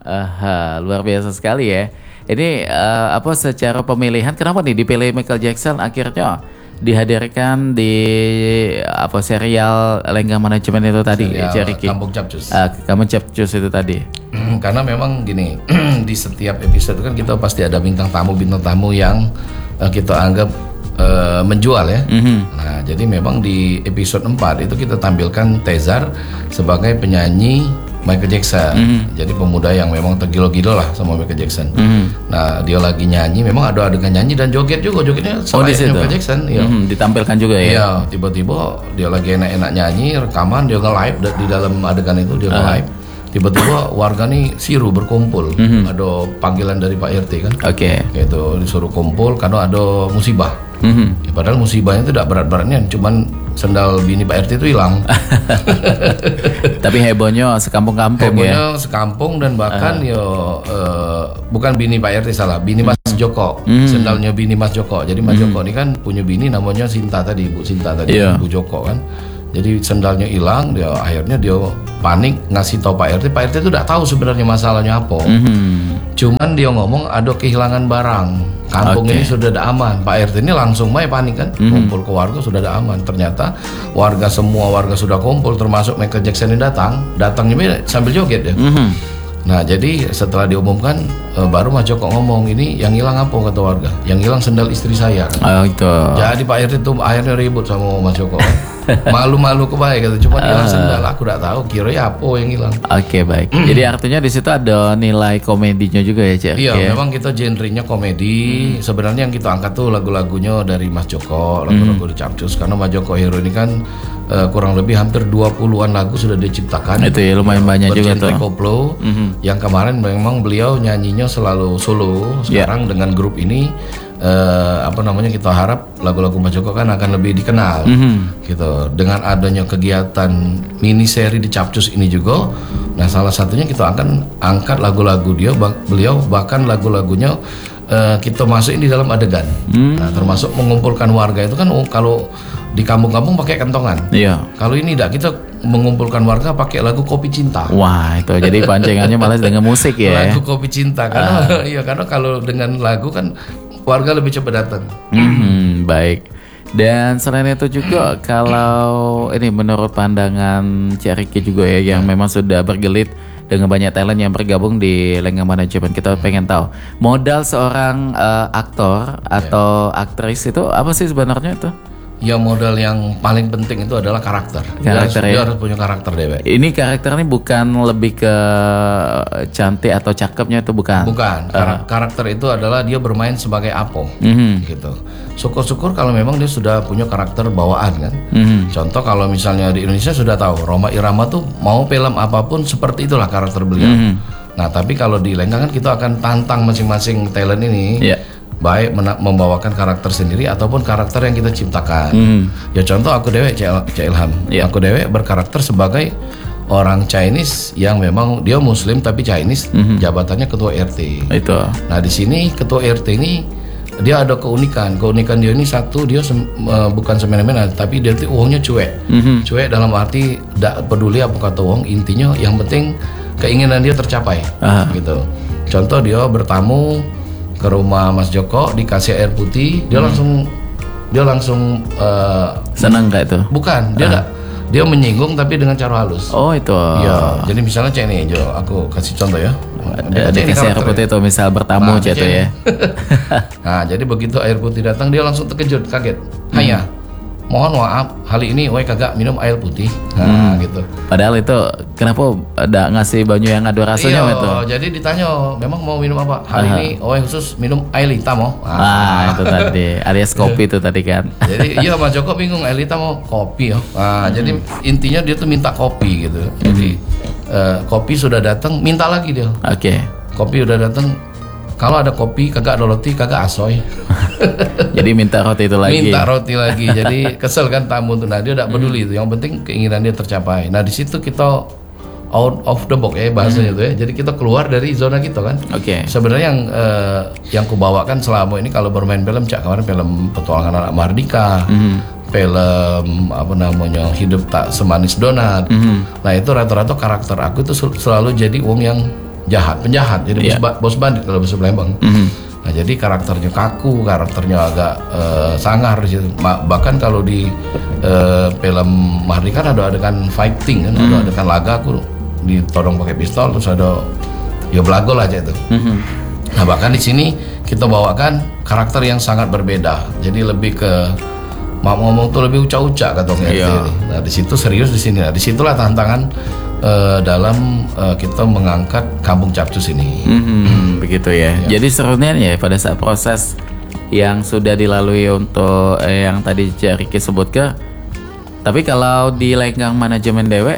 Aha, luar biasa sekali ya. Ini apa secara pemilihan kenapa nih dipilih Michael Jackson akhirnya dihadirkan di apa serial Lenggang Manajemen itu tadi Cheriki. Kampung Capcus. Kampung Capcus itu tadi. Karena memang gini, di setiap episode kan kita pasti ada bintang tamu yang kita anggap menjual ya. Nah, jadi memang di episode 4 itu kita tampilkan Tezar sebagai penyanyi Michael Jackson. Jadi pemuda yang memang tergilo-gilo lah sama Michael Jackson. Nah, dia lagi nyanyi, memang ada adegan nyanyi dan joget juga, jogetnya selain Michael Jackson. Ya. Ditampilkan juga ya. Iya, tiba-tiba dia lagi enak-enak nyanyi, rekaman, dia nge-live di dalam adegan itu dia nge-live. Tiba-tiba warga nih siru berkumpul, ada panggilan dari Pak RT kan. Oke. Gitu disuruh kumpul karena ada musibah. Ya, padahal musibahnya itu tidak berat-beratnya, cuman sendal bini Pak RT itu hilang. Tapi hebohnya sekampung-kampung ya. Hebohnya sekampung dan bahkan bukan bini Pak RT salah, bini Mas Joko. Sendalnya bini Mas Joko. Jadi Mas Joko ini kan punya bini namanya Sinta tadi, Ibu Sinta tadi, Ibu Joko kan. Jadi sendalnya hilang, akhirnya dia panik ngasih tahu Pak RT. Pak RT itu tidak tahu sebenarnya masalahnya apa. Cuman dia ngomong ada kehilangan barang. Kampung ini sudah ada aman. Pak RT ini langsung panik kan, kumpul ke warga sudah ada aman. Ternyata semua warga sudah kumpul, termasuk Michael Jackson ini datangnya sambil joget ya. Nah, jadi setelah diumumkan baru Mas Joko ngomong, ini yang hilang apa kata warga? Yang hilang sendal istri saya. Itu. Jadi Pak RT itu akhirnya ribut sama Mas Joko. Malu-malu kebaik kata, cuma hilang sendal, aku tidak tahu kira apa yang hilang. Oke, baik. Jadi artinya di situ ada nilai komedinya juga ya, Cek? Iya, memang kita genrenya komedi. Sebenarnya yang kita angkat tuh lagu-lagunya dari Mas Joko, lagu-lagu di Capcus, karena Mas Joko Hero ini kan kurang lebih hampir 20-an lagu sudah diciptakan. Itu ya, lumayan banyak juga tuh. Koplo. Yang kemarin memang beliau nyanyinya selalu solo. Sekarang dengan grup ini kita harap lagu-lagu Mas Joko kan akan lebih dikenal. Gitu. Dengan adanya kegiatan mini seri di Capcus ini juga, nah salah satunya kita akan angkat lagu-lagu beliau bahkan lagu-lagunya kita masukin di dalam adegan. Nah, termasuk mengumpulkan warga itu kan kalau di kampung-kampung pakai kentongan. Iya. Kalau ini tidak, kita mengumpulkan warga pakai lagu Kopi Cinta. Wah, itu jadi pancingannya malah dengan musik ya. Lagu Kopi Cinta karena kalau dengan lagu kan warga lebih cepat datang. Baik. Dan selain itu juga kalau ini menurut pandangan Cheriki juga ya yang memang sudah bergelit dengan banyak talent yang bergabung di Lenggang Manajemen, kita pengen tahu modal seorang aktor atau aktris itu apa sih sebenarnya itu? Ya, modal yang paling penting itu adalah karakter. Dia harus punya karakter deh. Ini karakter ini bukan lebih ke cantik atau cakepnya, itu bukan. Bukan. Karakter itu adalah dia bermain sebagai apa. Gitu. Syukur-syukur kalau memang dia sudah punya karakter bawaan kan. Contoh kalau misalnya di Indonesia sudah tahu Rhoma Irama tuh mau film apapun seperti itulah karakter beliau. Nah, tapi kalau di Lenggang kan kita akan tantang masing-masing talent ini. Baik membawakan karakter sendiri ataupun karakter yang kita ciptakan. Ya contoh aku Dewek Cak Ilham. Aku Dewek berkarakter sebagai orang Chinese yang memang dia Muslim tapi Chinese, jabatannya ketua RT. Itu. Nah, di sini ketua RT ini dia ada keunikan dia ini satu, dia bukan semena-mena tapi dia tuh uangnya cuek. Cuek dalam arti tidak peduli apa kata uang, intinya yang penting keinginan dia tercapai. Gitu. Contoh dia bertamu ke rumah Mas Joko, dikasih air putih, dia langsung senang gak itu? Bukan, dia menyinggung tapi dengan cara halus. Oh, itu. Ya, jadi misalnya cek nih, aku kasih contoh ya. Dia kasih air putih itu misal bertamu gitu ya. Nah, jadi begitu air putih datang dia langsung terkejut, kaget. Hanya mohon maaf, hari ini kagak minum air putih. Nah, gitu. Padahal itu kenapa ada ngasih banyu yang ada rasanya itu? Jadi ditanya, memang mau minum apa? Hari ini khusus minum air hitam itu tadi, alias kopi itu tadi kan. Jadi Mas Joko bingung, air hitam kopi jadi intinya dia tuh minta kopi gitu. Jadi kopi sudah datang, minta lagi dia. Kopi udah datang, kalau ada kopi kagak ada roti kagak asoy. Jadi minta roti itu lagi. Jadi kesel kan tamu tuh. Nah, dia tidak peduli itu, yang penting keinginan dia tercapai. Nah, di situ kita out of the box ya bahasanya itu ya. Jadi kita keluar dari zona kita kan. Sebenarnya yang kubawakan selama ini kalau bermain film, kemarin film Petualangan Anak Mardika, film Hidup Tak Semanis Donat. Nah, itu rata-rata karakter aku itu selalu jadi wong yang penjahat. Jadi bos bandit kalau bahasa Palembang. Nah, jadi karakternya kaku, karakternya agak sangar di situ. Bahkan kalau di film Mahardika kan ada adegan fighting kan, ada adegan laga aku ditodong pakai pistol, terus ada ya belago lah aja itu. Nah, bahkan di sini kita bawakan karakter yang sangat berbeda. Jadi lebih ke mau ngomong tuh lebih ucak-ucak katanya. Nah, di situ serius di sini. Nah, disitulah tantangan dalam kita mengangkat Kampung Capcus ini. Begitu ya. Jadi serunya ya pada saat proses yang sudah dilalui untuk yang tadi Cik Riki sebut ke. Tapi kalau di lenggang manajemen dewek,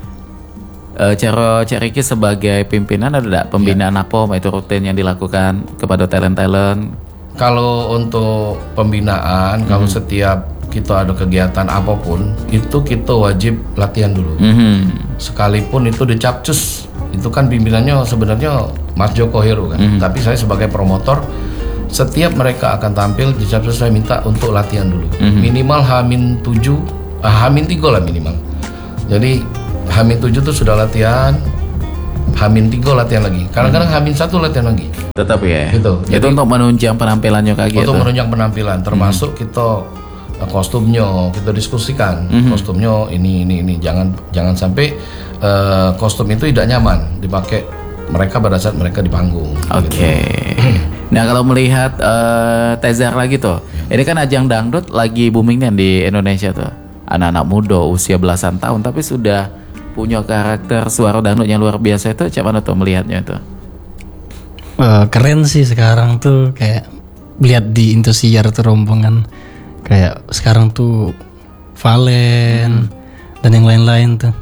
cara Cik Riki sebagai pimpinan ada tidak pembinaan apa itu rutin yang dilakukan kepada talent-talent? Kalau untuk pembinaan, kalau setiap kita ada kegiatan apapun, itu kita wajib latihan dulu. Sekalipun itu di Capcus, itu kan pimpinannya sebenarnya Mas Joko Heru kan. Tapi saya sebagai promotor, setiap mereka akan tampil di Capcus saya minta untuk latihan dulu. Minimal H-7, H-3 lah minimal. Jadi H-7 tuh sudah latihan, H-3 latihan lagi. Kadang-kadang H-1 latihan lagi. Tetap ya. Gitu. Itu untuk menunjang penampilannya kayak gitu. Untuk menunjang penampilan, termasuk kita kostumnya kita diskusikan. Kostumnya ini jangan sampai kostum itu tidak nyaman dipakai mereka pada saat mereka di panggung. Oke. Nah, kalau melihat Tezar lagi tuh, ini kan ajang dangdut lagi booming nih di Indonesia tuh. Anak-anak muda usia belasan tahun tapi sudah punya karakter suara dangdut yang luar biasa itu. Cak mana tuh melihatnya tuh? Keren sih sekarang tuh, kayak lihat di Indosiar tuh rombongan kayak sekarang tuh Valen dan yang lain-lain tuh.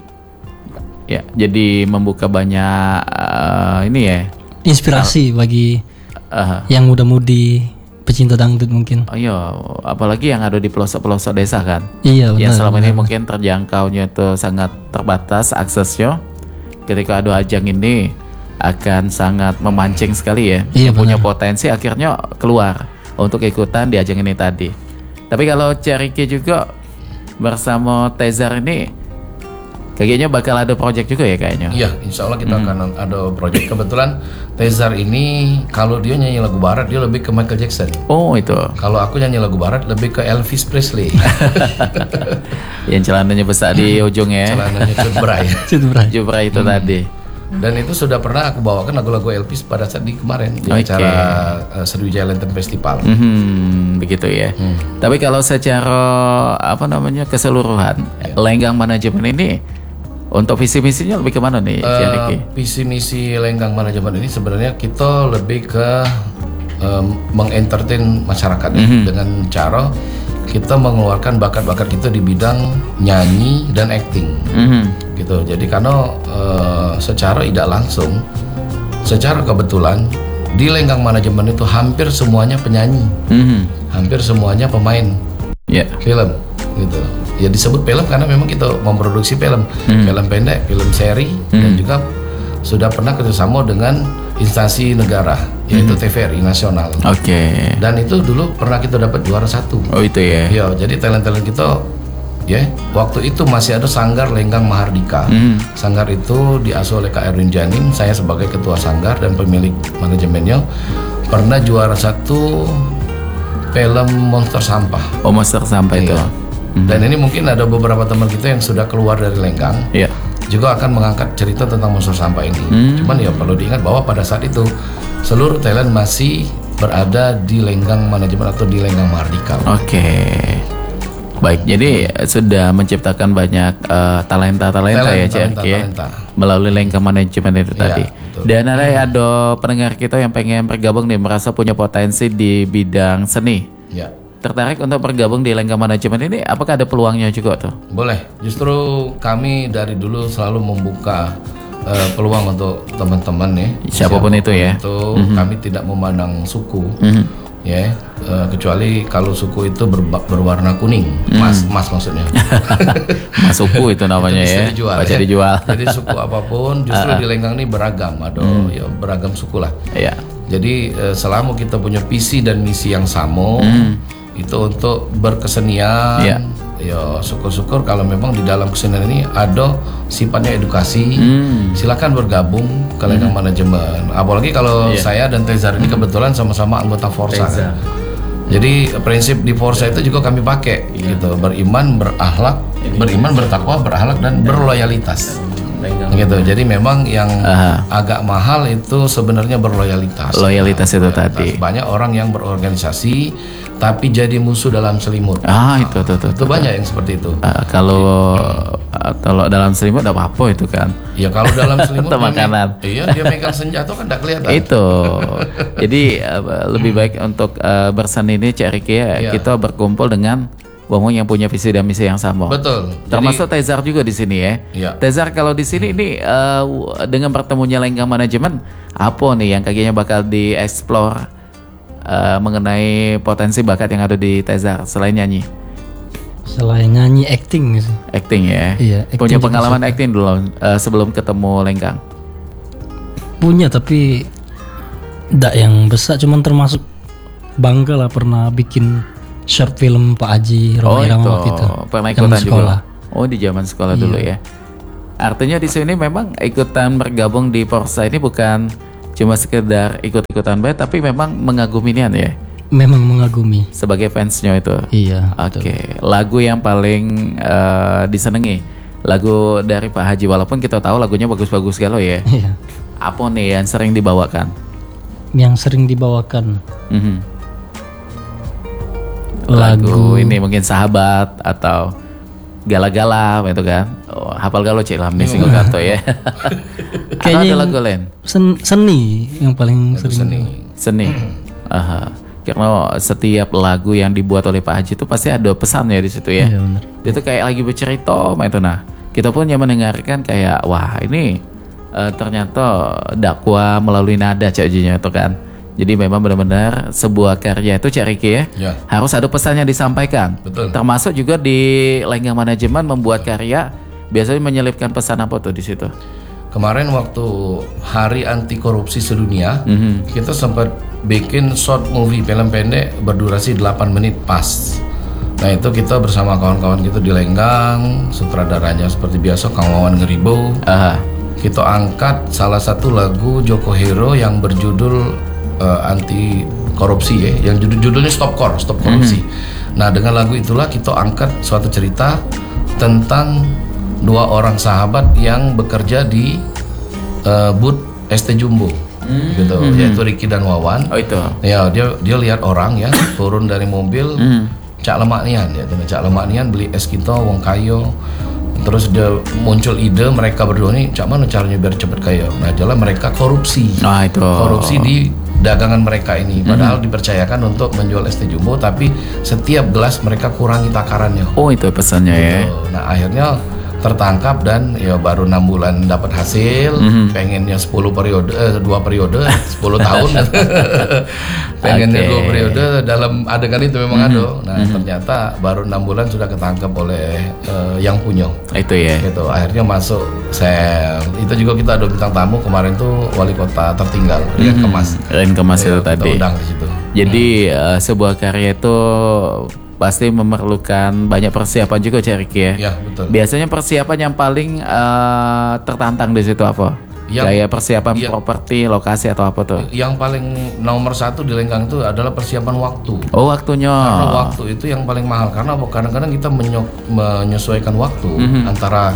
Ya, jadi membuka banyak ini ya. Inspirasi bagi yang muda-mudi pecinta dangdut mungkin. Oh iya, apalagi yang ada di pelosok-pelosok desa kan. Iya, benar. Yang selama ini mungkin terjangkaunya itu sangat terbatas aksesnya. Ketika ada ajang ini akan sangat memancing sekali ya. Iya, punya potensi akhirnya keluar untuk ikutan di ajang ini tadi. Tapi kalau Cik Riki juga bersama Tezar ini kayaknya bakal ada project juga ya kayaknya. Iya, insya Allah kita akan ada project. Kebetulan Tezar ini kalau dia nyanyi lagu barat dia lebih ke Michael Jackson. Oh itu. Kalau aku nyanyi lagu barat lebih ke Elvis Presley. Yang celananya besar di ujung ya. Celananya cutbray. Cutbray itu tadi. Dan itu sudah pernah aku bawakan lagu-lagu Elvis pada saat di kemarin di acara Sriwijaya Lantern Festival. Begitu ya. Tapi kalau secara keseluruhan lenggang manajemen ini untuk visi misinya lebih kemana nih, Cik Riki? Visi misi lenggang manajemen ini sebenarnya kita lebih ke mengentertain masyarakat dengan cara kita mengeluarkan bakat-bakat kita di bidang nyanyi dan acting. Gitu. Jadi karena secara tidak langsung, secara kebetulan di lenggang manajemen itu hampir semuanya penyanyi, hampir semuanya pemain film, gitu. Ya disebut film karena memang kita memproduksi film pendek, film seri, dan juga sudah pernah kerjasama dengan instansi negara yaitu TVRI nasional. Dan itu dulu pernah kita dapat juara 1. Oh itu ya. Ya, jadi talent-talent kita waktu itu masih ada Sanggar Lenggang Mahardika. Sanggar itu diasuh oleh Kak Erwin Janin, saya sebagai ketua sanggar dan pemilik manajemennya. Pernah juara 1 film Monster Sampah. Oh, Monster Sampah itu. Dan ini mungkin ada beberapa teman kita yang sudah keluar dari Lenggang, juga akan mengangkat cerita tentang Monster Sampah ini. Cuman ya perlu diingat bahwa pada saat itu seluruh talent masih berada di Lenggang manajemen atau di Lenggang Mahardika. Baik, jadi sudah menciptakan banyak talenta-talenta ya Cik ya, melalui lenggang manajemen itu tadi. Betul. Dan ada pendengar kita yang pengen bergabung nih, merasa punya potensi di bidang seni. Tertarik untuk bergabung di lenggang manajemen ini, apakah ada peluangnya juga tuh? Boleh, justru kami dari dulu selalu membuka peluang untuk teman-teman ya. Siapapun itu ya. Kami tidak memandang suku. Kecuali kalau suku itu berwarna kuning, mas maksudnya. Mas suku itu namanya ya. Bisa dijual. Jadi suku apapun, justru di Lenggang ini beragam, ada beragam suku lah. Jadi selama kita punya visi dan misi yang sama, itu untuk berkesenian, ya syukur-syukur kalau memang di dalam kesenian ini ada sifatnya edukasi, silakan bergabung ke Lenggang Manajemen. Apalagi kalau saya dan Tezar ini kebetulan sama-sama anggota Forsa. Jadi prinsip di Forsa itu juga kami pakai gitu, beriman, bertakwa, berakhlak dan berloyalitas. Gitu. Jadi memang yang agak mahal itu sebenarnya berloyalitas. Loyalitas itu tadi. Banyak orang yang berorganisasi tapi jadi musuh dalam selimut. Itu banyak yang seperti itu. Kalau dalam selimut tidak apa-apa itu kan. Ya kalau dalam selimut makanan. Iya, dia megang senjata kan tidak kelihatan. Itu. Jadi lebih baik untuk berseni ini Cik Ricky ya, kita berkumpul dengan Wong yang punya visi dan misi yang sama. Betul. Termasuk Tezar juga di sini ya. Iya. Tezar kalau di sini ini dengan bertemunya Lenggang Manajemen, apa nih yang kayaknya bakal dieksplor mengenai potensi bakat yang ada di Tezar selain nyanyi? Selain nyanyi, acting sih. Acting ya. Iya. Punya pengalaman acting dulu sebelum ketemu Lenggang? Punya tapi tidak yang besar, cuman termasuk bangga lah pernah bikin short film Pak Haji Roma Irama waktu itu. Pernah ikutan juga. Oh, di zaman sekolah dulu ya. Artinya di sini memang ikutan bergabung di Forsa ini bukan cuma sekedar ikut-ikutan baik, tapi memang mengagumi-nian ya. Memang mengagumi. Sebagai fansnya itu. Iya. Oke. Lagu yang paling disenangi, lagu dari Pak Haji, walaupun kita tahu lagunya bagus-bagus galau ya. Iya. Apa nih yang sering dibawakan? Yang sering dibawakan. Lagu ini mungkin Sahabat atau Gala-gala gitu kan. Oh, hafal galau Cik Lam nih single kartu ya. Kayaknya ada lagu lain. Seni yang paling sering. Seni. Karena setiap lagu yang dibuat oleh Pak Haji itu pasti ada pesannya di situ ya. Iya, benar. Dia tuh kayak lagi bercerita itu. Nah, kita pun yang mendengarkan kayak wah ini ternyata dakwah melalui nada Cik itu kan. Jadi memang benar-benar sebuah karya itu Cik Ricky ya, harus ada pesannya disampaikan. Betul. Termasuk juga di Lenggang Manajemen membuat karya biasanya menyelipkan pesan apa tuh di situ? Kemarin waktu Hari Anti Korupsi Sedunia, kita sempat bikin short movie film pendek berdurasi 8 menit pas. Nah itu kita bersama kawan-kawan kita di Lenggang, sutradaranya seperti biasa Kang Wawan Ngeribo. Kita angkat salah satu lagu Joko Hero yang berjudul anti korupsi ya, yang judulnya Stop Korupsi. Nah dengan lagu itulah kita angkat suatu cerita tentang dua orang sahabat yang bekerja di booth ST Jumbo, gitu, yaitu Ricky dan Wawan. Oh itu. Ya dia lihat orang ya turun dari mobil, Cak Lemak Nian ya, Cak Lemak Nian beli es kita wong kayo. Terus dia muncul ide mereka berdua nih, cak mana caranya biar cepet kaya. Nah jalan mereka korupsi. Itu. Korupsi di dagangan mereka ini. Padahal dipercayakan untuk menjual ST Jumbo, tapi setiap gelas mereka kurangi takarannya. Oh itu pesannya ya. Nah akhirnya tertangkap dan ya baru 6 bulan dapat hasil. Pengennya 2 periode 10 tahun. Pengennya 2 periode dalam adegan itu memang ada. Nah ternyata baru 6 bulan sudah ketangkap oleh yang punya. Itu ya. Gitu. Akhirnya masuk sel. Itu juga kita ada bintang tamu kemarin tuh wali kota tertinggal Rian Kemas itu tadi. Undang di situ. Jadi sebuah karya itu pasti memerlukan banyak persiapan juga Cik Ricky ya. Ya betul. Biasanya persiapan yang paling tertantang di situ apa? Kayak persiapan properti, lokasi atau apa tuh? Yang paling nomor 1 di Lenggang itu adalah persiapan waktu. Oh waktunya. Karena waktu itu yang paling mahal, karena kadang-kadang kita menyesuaikan waktu antara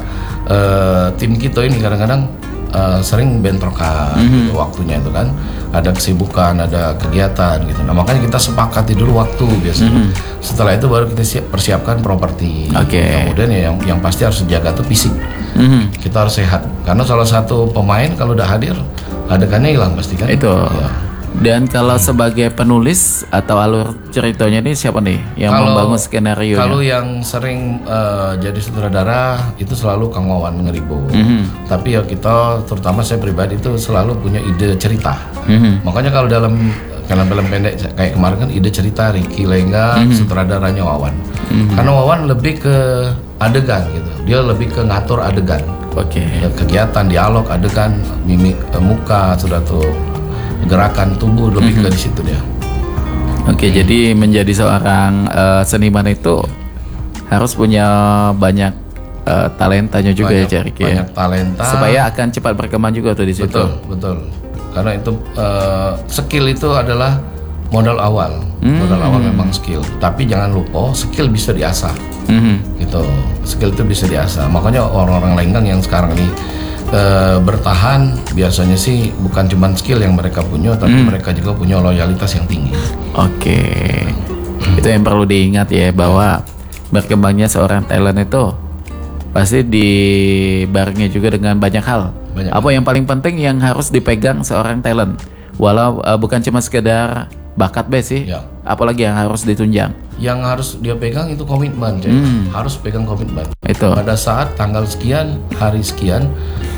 tim kita ini kadang-kadang sering bentrokan gitu, waktunya itu kan ada kesibukan, ada kegiatan gitu. Nah makanya kita sepakati dulu waktu biasanya. Setelah itu baru kita persiapkan properti. Kemudian ya yang pasti harus dijaga tuh fisik. Kita harus sehat karena salah satu pemain kalau udah hadir adegannya hilang pasti kan. Itu. Ya. Dan kalau sebagai penulis atau alur ceritanya ini siapa nih yang membangun skenario? Kalau yang sering jadi sutradara itu selalu Kang Wawan Ngeribo. Tapi ya kita, terutama saya pribadi itu selalu punya ide cerita. Makanya kalau dalam film pendek kayak kemarin kan ide cerita Ricky Lenggang, sutradaranya Wawan. Karena Wawan lebih ke adegan gitu. Dia lebih ke ngatur adegan. Kegiatan, dialog, adegan, mimik muka, sudah tuh gerakan tubuh lebih ke di situ dia. Jadi menjadi seorang seniman itu harus punya banyak talentanya juga ya Cak Ricky ya. Banyak talenta. Supaya akan cepat berkembang juga tuh di situ. Betul. Karena itu skill itu adalah modal awal. Modal awal memang skill. Tapi jangan lupa skill bisa diasah. Gitu. Skill itu bisa diasah. Makanya orang-orang Lenggang yang sekarang ini bertahan biasanya sih bukan cuma skill yang mereka punya, tapi mereka juga punya loyalitas yang tinggi. Oke. Itu yang perlu diingat ya, bahwa berkembangnya seorang talent itu pasti dibarengi juga dengan banyak hal. Apa yang paling penting yang harus dipegang seorang talent? Walau bukan cuma sekedar bakat sih, apalagi yang harus ditunjang. Yang harus dia pegang itu komitmen, harus pegang komitmen. Itu. Pada saat tanggal sekian, hari sekian,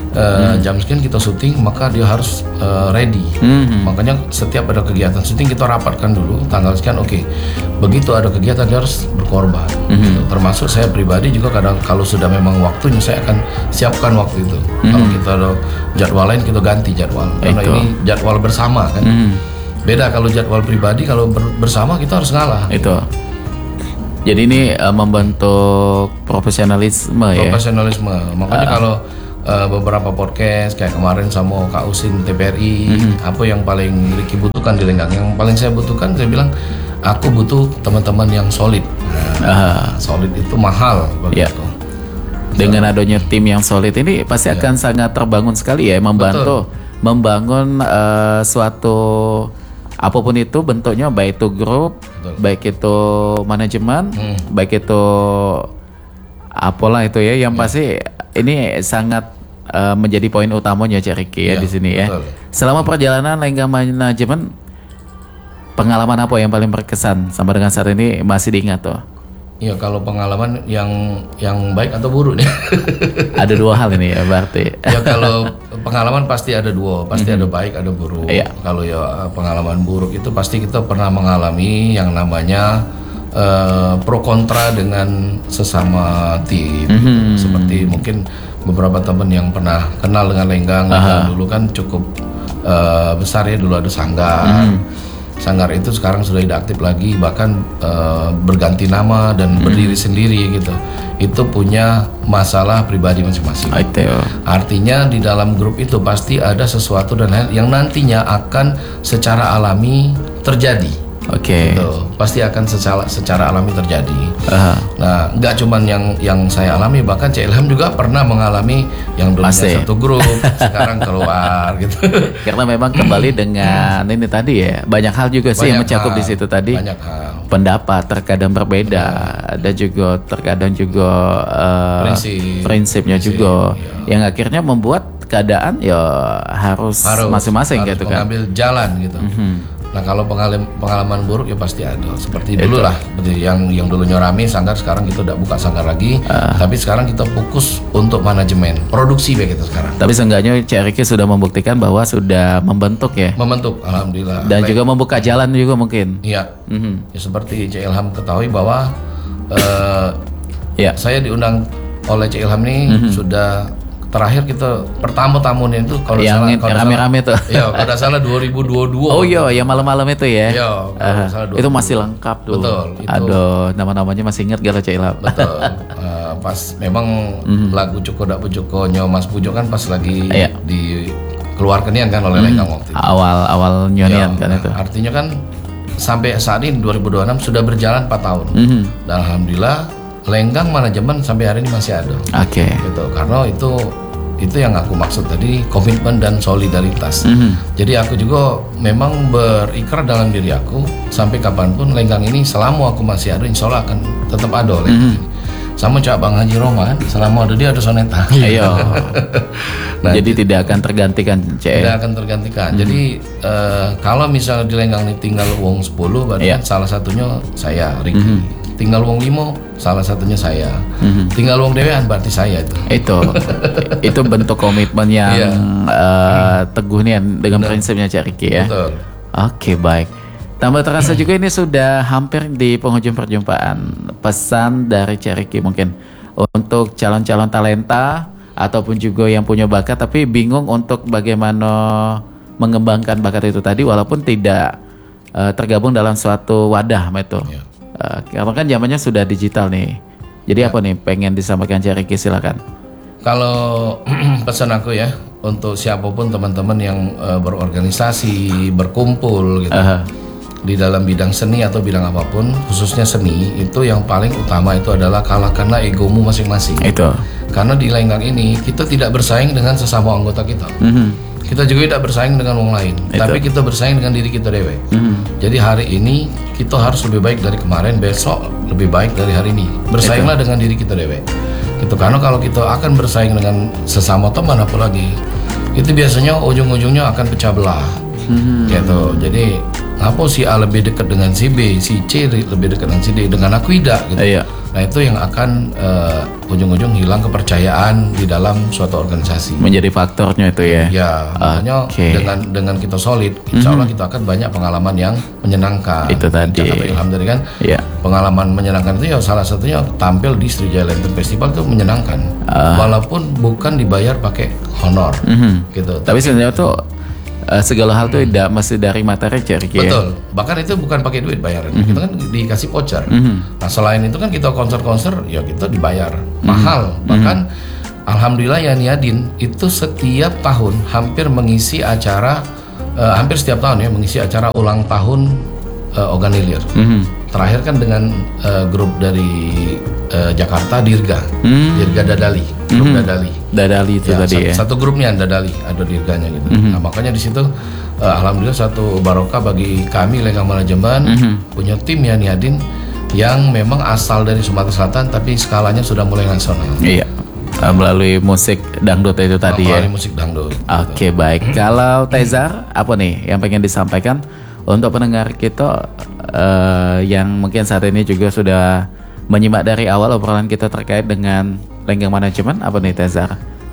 jam sekian kita syuting, maka dia harus ready. Makanya setiap ada kegiatan syuting kita rapatkan dulu tanggal sekian. Oke. Begitu ada kegiatan dia harus berkorban. Gitu. Termasuk saya pribadi juga kadang kalau sudah memang waktunya saya akan siapkan waktu itu. Kalau kita ada jadwal lain kita ganti jadwal. Karena ini jadwal bersama kan. Beda kalau jadwal pribadi, kalau bersama kita harus ngalah. Itu. Jadi ini membentuk profesionalisme ya. Profesionalisme. Makanya kalau beberapa podcast kayak kemarin sama Kak Usin TPRI, apa yang paling Ricky butuhkan di Lenggang? Yang paling saya butuhkan, saya bilang aku butuh teman-teman yang solid. Solid itu mahal bagi aku. Dengan adanya tim yang solid ini pasti akan sangat terbangun sekali ya, membantu membangun suatu apapun itu bentuknya, baik itu grup, baik itu manajemen, baik itu apalah itu ya, yang pasti ini sangat menjadi poin utamanya Cak Ricky ya di sini ya. Selama perjalanan Lenggang Manajemen, pengalaman apa yang paling berkesan sampai dengan saat ini masih diingat tuh? Iya, kalau pengalaman yang baik atau buruk nih? Ada dua hal ini ya berarti. Ya kalau pengalaman pasti ada dua, pasti ada baik ada buruk. Kalau ya pengalaman buruk itu pasti kita pernah mengalami yang namanya pro kontra dengan sesama tim. Seperti mungkin beberapa teman yang pernah kenal dengan Lenggang dulu kan cukup besar ya, dulu ada Sanggar. Sanggar itu sekarang sudah tidak aktif lagi, bahkan berganti nama dan berdiri sendiri gitu. Itu punya masalah pribadi masing-masing. Artinya di dalam grup itu pasti ada sesuatu dan hal yang nantinya akan secara alami terjadi. Gitu. Pasti akan secara alami terjadi. Nah, nggak cuman yang saya alami, bahkan Cak Ilham juga pernah mengalami yang dulunya satu grup, sekarang keluar gitu. Karena memang kembali dengan ini tadi ya, banyak hal juga sih yang mencakup di situ tadi. Banyak hal. Pendapat terkadang berbeda, ada juga terkadang juga prinsipnya juga, yang akhirnya membuat keadaan ya harus masing-masing gitu kan. Mengambil jalan gitu. Nah kalau pengalaman buruk ya pasti ada. Seperti dulu lah, seperti yang dulunya rame Sanggar, sekarang kita udah buka Sanggar lagi. Tapi sekarang kita fokus untuk manajemen produksi begitu sekarang. Tapi seenggaknya Cak Ricky sudah membuktikan bahwa sudah membentuk ya. Membentuk, alhamdulillah. Dan juga membuka jalan juga mungkin. Iya. Ya, seperti Cak Ilham ketahui bahwa saya diundang oleh Cak Ilham ini sudah. Terakhir kita pertama tamunya itu kalau yang rame-rame tuh. Iya, kalau tidak salah 2022. Oh iya, yang malam-malam itu ya. Iya, itu masih lengkap tuh. Betul. Aduh, nama-namanya masih ingat gak Cak Ilham? Betul. Pas memang lagu Cuko Dak Pujokonyo Mas Pujo kan pas lagi dikeluarkan kan oleh Lenggang waktu itu. Awal nyonian kan itu. Artinya kan sampai saat ini 2026 sudah berjalan 4 tahun. Dan alhamdulillah Lenggang Manajemen sampai hari ini masih ada. Gitu. Karena itu yang aku maksud tadi, komitmen dan solidaritas. Jadi aku juga memang berikrar dalam diri aku sampai kapanpun Lenggang ini selama aku masih ada, insya Allah akan tetap ada Lenggang ini. Sama Cak Bang Haji Roman, selama ada dia ada Soneta. Nah, jadi tidak akan tergantikan, Cak. Tidak akan tergantikan. Jadi kalau misalnya di Lenggang ini tinggal wong 10, berarti salah satunya saya, Ricky. Tinggal wong 5, salah satunya saya. Tinggal wong dewean berarti saya itu. Itu bentuk komitmen yang teguh nih dengan prinsipnya Cak Ricky ya. Betul. Oke, baik. Tambah terasa juga ini sudah hampir di penghujung perjumpaan. Pesan dari Cak Ricky mungkin untuk calon-calon talenta ataupun juga yang punya bakat tapi bingung untuk bagaimana mengembangkan bakat itu tadi walaupun tidak tergabung dalam suatu wadah itu. Karena kan zamannya sudah digital nih. Jadi apa nih pengen disampaikan Cik Ricky, silakan. Kalau pesan aku ya untuk siapapun teman-teman yang berorganisasi, berkumpul gitu di dalam bidang seni atau bidang apapun, khususnya seni, itu yang paling utama itu adalah kalahkanlah egomu masing-masing. Itu. Karena di Lenggang ini kita tidak bersaing dengan sesama anggota kita. Kita juga tidak bersaing dengan orang lain, tapi kita bersaing dengan diri kita dewe. Jadi hari ini kita harus lebih baik dari kemarin, besok lebih baik dari hari ini. Bersainglah dengan diri kita dewe. Gitu, karena kalau kita akan bersaing dengan sesama teman apalagi, itu biasanya ujung-ujungnya akan pecah belah. Gitu. Jadi apa si A lebih dekat dengan si B, si C lebih dekat dengan si D, dengan aku tidak gitu. Nah itu yang akan ujung-ujung hilang kepercayaan di dalam suatu organisasi. Menjadi faktornya itu ya. Ya, makanya dengan kita solid, insya Allah kita akan banyak pengalaman yang menyenangkan. Itu tadi. Kata Ilham tadi kan, pengalaman menyenangkan itu ya salah satunya tampil di Sriwijaya Lantern Festival itu menyenangkan. Walaupun bukan dibayar pakai honor, gitu. Tapi sebenarnya tuh segala hal tuh tidak mesti dari materi, Cik Ricky. Betul. Bahkan itu bukan pakai duit bayaran. Kita kan dikasih voucher. Nah selain itu kan kita konser-konser ya kita dibayar mahal. Bahkan alhamdulillah ya Niadin itu setiap tahun hampir mengisi acara, hampir setiap tahun ya mengisi acara ulang tahun Oganilir. Terakhir kan dengan grup dari Jakarta, Dirga Dadali, grup Dadali itu ya, tadi satu grupnya Dadali, ada Dirganya gitu. Nah makanya di situ alhamdulillah satu barokah bagi kami Lenggang Manajemen punya tim ya Niadin yang memang asal dari Sumatera Selatan tapi skalanya sudah mulai nasional. Iya. Melalui musik dangdut itu tadi melalui musik dangdut. Oke, baik. Kalau Tezar apa nih yang pengen disampaikan untuk pendengar kita yang mungkin saat ini juga sudah menyimak dari awal obrolan kita terkait dengan Lenggang Manajemen, apa nih Tezar?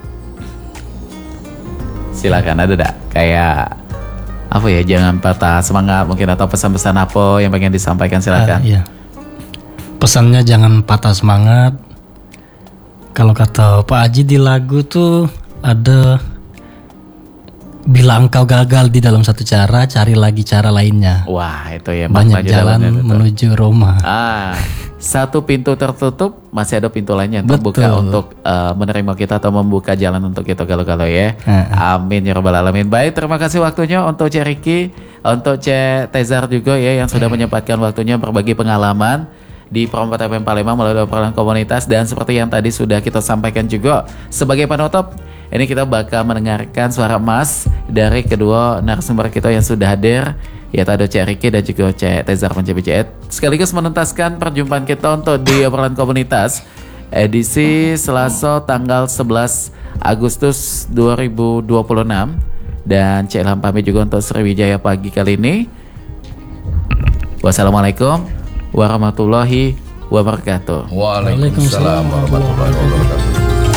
Silakan, ada tak? Kayak apa ya, jangan patah semangat mungkin, atau pesan-pesan apa yang pengen disampaikan, silakan. Iya. Pesannya jangan patah semangat. Kalau kata Pak Haji di lagu tuh ada, bila engkau gagal di dalam satu cara, cari lagi cara lainnya. Wah, itu ya, banyak jalan menuju Roma. Satu pintu tertutup, masih ada pintu lainnya untuk buka, untuk menerima kita atau membuka jalan untuk kita kalau ya. Amin ya rabbal alamin. Baik, terima kasih waktunya untuk Cik Ricky, untuk Cik Tezar juga ya yang sudah menyempatkan waktunya berbagi pengalaman di Pro 4 FM Palembang melalui obrolan komunitas. Dan seperti yang tadi sudah kita sampaikan juga sebagai penutup, ini kita bakal mendengarkan suara emas dari kedua narasumber kita yang sudah hadir, yaitu ada Cik Ricky dan juga Cik Tezar Panjabi, sekaligus menuntaskan perjumpaan kita untuk di obrolan komunitas edisi Selasa tanggal 11 Agustus 2026. Dan Cik Ilham pamit juga untuk Sriwijaya pagi kali ini. Wassalamualaikum warahmatullahi wabarakatuh. Waalaikumsalam warahmatullahi wabarakatuh.